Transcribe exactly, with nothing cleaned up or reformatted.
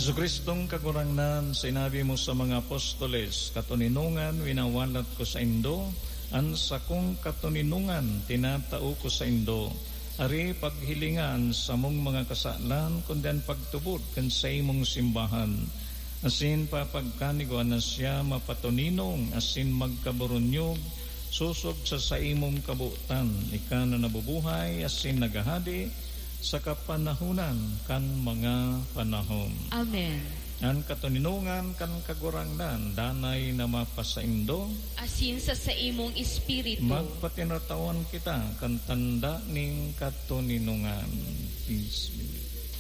Jesucristong kagurangnan, sinabi mo sa mga apostoles, katuninungan winawalat ko sa indo, an sa kong katuninungan tinatao ko sa indo. Ari paghilingan sa mong mga kasalan, kundan pagtubod kan sa imong simbahan. Asin papagkaniguan na siya mapatuninong, asin magkaburunyog, susog sa sa imong kabutan. Ika na nabubuhay, asin nagahadi, sa kapanahunan kan mga panahon. Amen. Ang katuninungan kan kagurangnan, danay na mapasaindo, Asin sa sa imong espiritu. magpatinatawan kita kan tanda ning katuninungan. Bismillah.